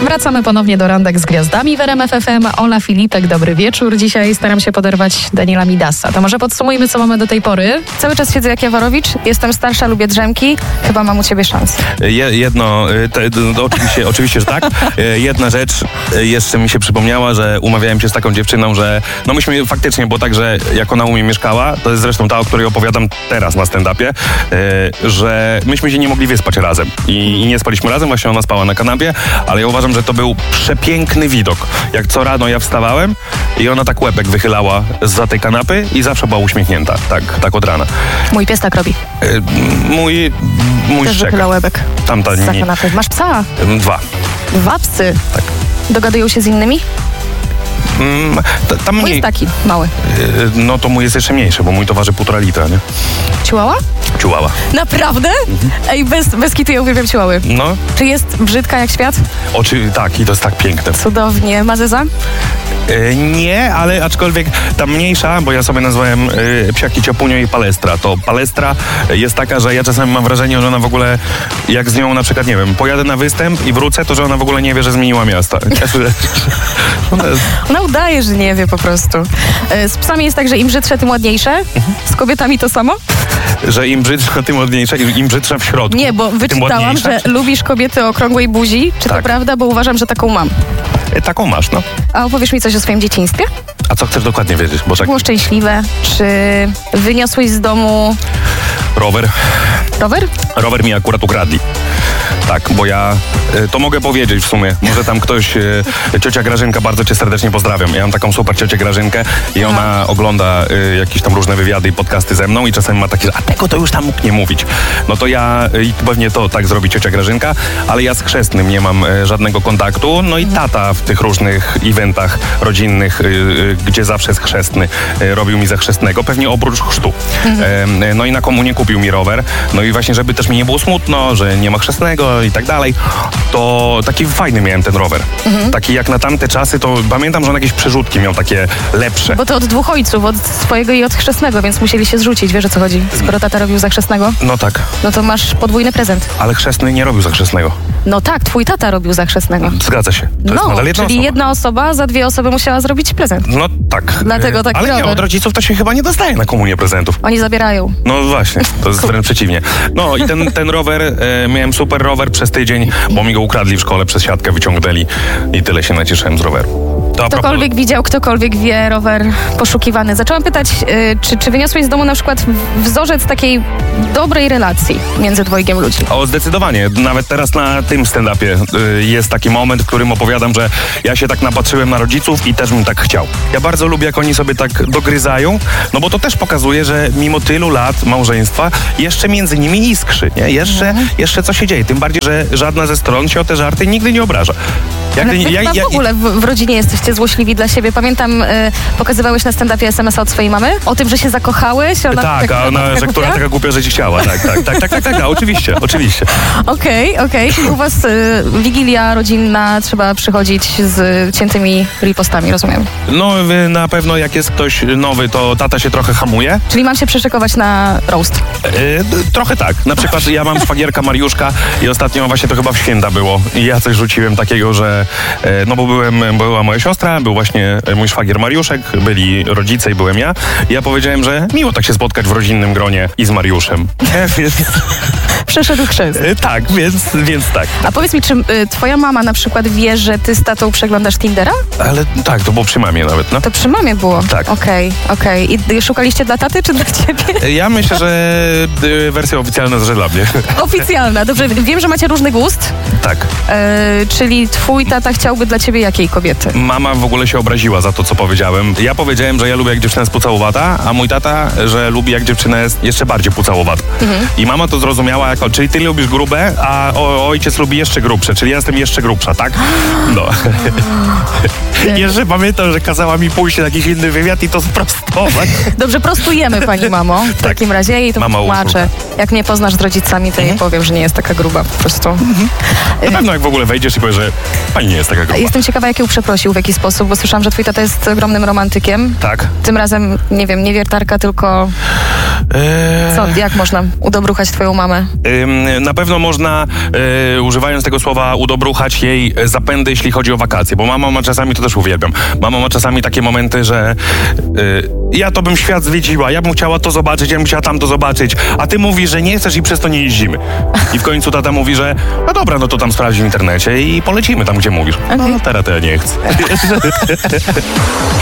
Wracamy ponownie do Randek z Gwiazdami w RMF FM. Ola Filipek, dobry wieczór. Dzisiaj staram się poderwać Daniela Midasa. To może podsumujmy, co mamy do tej pory. Cały czas siedzę jak Jaworowicz, jestem starsza, lubię drzemki. Chyba mam u ciebie szansę. Oczywiście, że tak. Jedna rzecz jeszcze mi się przypomniała, że umawiałem się z taką dziewczyną, że no myśmy faktycznie, bo tak, że jak ona u mnie mieszkała, to jest zresztą ta, o której opowiadam teraz na stand-upie, że myśmy się nie mogli wyspać razem i nie spaliśmy razem, właśnie ona spała na kanapie, ale ja uważam, że to był przepiękny widok. Jak co rano ja wstawałem i ona tak łebek wychylała zza tej kanapy i zawsze była uśmiechnięta, tak od rana. Mój pies tak robi. Mój też szczek. wychyla łebek Tamta zza kanapy. Masz psa? 2. 2 psy? Tak. Dogadują się z innymi? Tam Mój mniej. jest taki, mały. No to mój jest jeszcze mniejszy, bo mój to waży 1,5 litra, nie? Chihuahua? Chihuahua. Naprawdę? Ej, bez kitu ja uwielbiam chihuahuy. No. Czy jest brzydka jak świat? Tak, i to jest tak piękne. Cudownie. Ma zeza? Nie, ale aczkolwiek ta mniejsza, bo ja sobie nazwałem psiaki Ciapunio i Palestra, to Palestra jest taka, że ja czasami mam wrażenie, że ona w ogóle, jak z nią na przykład, nie wiem, pojadę na występ i wrócę, to że ona w ogóle nie wie, że zmieniła miasta. Ona udaje, że nie wie po prostu. Z psami jest tak, że im brzydsze, tym ładniejsze. Z kobietami to samo? Że im brzydsza, tym ładniejsza, im brzydsza w środku. Nie, bo wyczytałam, że lubisz kobiety o okrągłej buzi. Czy to prawda? Bo uważam, że taką mam. Taką masz, no. A opowiesz mi coś o swoim dzieciństwie? A co chcesz dokładnie wiedzieć? Bo tak... Było szczęśliwe? Czy wyniosłeś z domu... Rower? Rower? Rower mi akurat ukradli. Tak, bo ja, to mogę powiedzieć w sumie, może tam ktoś, ciocia Grażynka, bardzo cię serdecznie pozdrawiam. Ja mam taką super ciocię Grażynkę i ona ogląda jakieś tam różne wywiady i podcasty ze mną i czasami ma takie, a tego to już tam mógł nie mówić. No to ja, i pewnie to tak zrobi ciocia Grażynka, ale ja z chrzestnym nie mam żadnego kontaktu, no i tata w tych różnych eventach rodzinnych, gdzie zawsze jest chrzestny, robił mi za chrzestnego, pewnie oprócz chrztu. No i na komunię kupił mi rower, no i właśnie, żeby też mi nie było smutno, że nie ma chrzestnego i tak dalej, to taki fajny miałem ten rower. Taki jak na tamte czasy, to pamiętam, że on jakieś przerzutki miał takie lepsze. Bo to od 2 ojców, od swojego i od chrzestnego, więc musieli się zrzucić, wiesz o co chodzi? Skoro tata robił za chrzestnego? No tak. No to masz podwójny prezent. Ale chrzestny nie robił za chrzestnego. No tak, twój tata robił za chrzestnego. Zgadza się. To jest nadal jedna czyli osoba. Jedna osoba za 2 osoby musiała zrobić prezent. No tak. Dlatego tak ale nie, od rodziców to się chyba nie dostaje na komunię prezentów. Oni zabierają. No właśnie, to jest wręcz przeciwnie. No i ten rower, miałem super rower przez tydzień, bo mi go ukradli w szkole, przez siatkę wyciągnęli i tyle się nacieszyłem z roweru. Ktokolwiek widział, ktokolwiek wie, rower poszukiwany. Zaczęłam pytać, czy wyniosłeś z domu na przykład wzorzec takiej dobrej relacji między dwojgiem ludzi? O, zdecydowanie. Nawet teraz na tym stand-upie jest taki moment, w którym opowiadam, że ja się tak napatrzyłem na rodziców i też bym tak chciał. Ja bardzo lubię, jak oni sobie tak dogryzają, no bo to też pokazuje, że mimo tylu lat małżeństwa jeszcze między nimi iskrzy, nie? Jeszcze co się dzieje. Tym bardziej, że żadna ze stron się o te żarty nigdy nie obraża. W ogóle w rodzinie jesteście złośliwi dla siebie. Pamiętam, pokazywałeś na stand-upie SMS-a od swojej mamy o tym, że się zakochałeś. Ona że która taka głupia, że ci chciała. Tak, oczywiście. Okej. Czyli u was wigilia rodzinna, trzeba przychodzić z ciętymi ripostami, rozumiem? No na pewno jak jest ktoś nowy, to tata się trochę hamuje. Czyli mam się przeszykować na roast? Trochę tak. Na przykład ja mam szwagierka Mariuszka i ostatnio właśnie to chyba w święta było. I ja coś rzuciłem takiego, że no bo była moja siostra, był właśnie mój szwagier Mariuszek, byli rodzice i byłem ja. I ja powiedziałem, że miło tak się spotkać w rodzinnym gronie i z Mariuszem. Przeszedł chrzest. Tak, więc tak. A powiedz mi, czy twoja mama na przykład wie, że ty z tatą przeglądasz Tindera? Ale tak, to było przy mamie nawet, no. To przy mamie było? Tak. Okej. I szukaliście dla taty, czy dla ciebie? Ja myślę, że wersja oficjalna jest, że dla mnie. Oficjalna, dobrze. Wiem, że macie różny gust. Tak. Czyli twój tata chciałby dla ciebie jakiej kobiety? Mama w ogóle się obraziła za to, co powiedziałem. Ja powiedziałem, że ja lubię, jak dziewczyna jest pucałowata, a mój tata, że lubi, jak dziewczyna jest jeszcze bardziej pucałowata. I mama to zrozumiała jako, czyli ty lubisz grube, a ojciec lubi jeszcze grubsze, czyli ja jestem jeszcze grubsza, tak? No. Jeszcze pamiętam, że kazała mi pójść na jakiś inny wywiad i to sprostować. Dobrze, prostujemy, pani mamo. W takim razie ja jej to tłumaczę. Jak mnie poznasz z rodzicami, to nie powiem, że nie jest taka gruba po prostu. Na pewno jak w ogóle wejdziesz i powiesz, że pani fajnie jest taka grupa. Jestem ciekawa, jak ją przeprosił, w jaki sposób, bo słyszałam, że twój tata jest ogromnym romantykiem. Tak. Tym razem, nie wiem, nie wiertarka, tylko... Co, jak można udobruchać twoją mamę? Na pewno można, używając tego słowa, udobruchać jej zapędy, jeśli chodzi o wakacje, bo mama ma czasami, to też uwielbiam, mama ma czasami takie momenty, że ja to bym świat zwiedziła, ja bym chciała to zobaczyć, ja bym chciała tamto zobaczyć, a ty mówisz, że nie chcesz i przez to nie jeździmy. I w końcu tata mówi, że no dobra, no to tam sprawdź w internecie i polecimy tam, gdzie mówisz. No teraz to ja nie chcę.